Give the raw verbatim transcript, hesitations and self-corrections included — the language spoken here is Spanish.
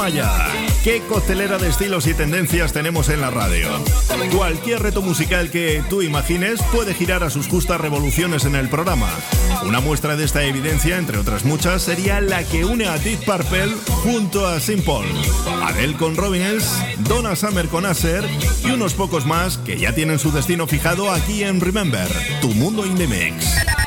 Toma ya. ¿Qué coctelera de estilos y tendencias tenemos en la radio? Cualquier reto musical que tú imagines puede girar a sus justas revoluciones en el programa. Una muestra de esta evidencia, entre otras muchas, sería la que une a Deep Purple junto a Saint Paul, Adele con Robbins, Donna Summer con Asher y unos pocos más que ya tienen su destino fijado aquí en Remember, Tu Mundo in the Mix.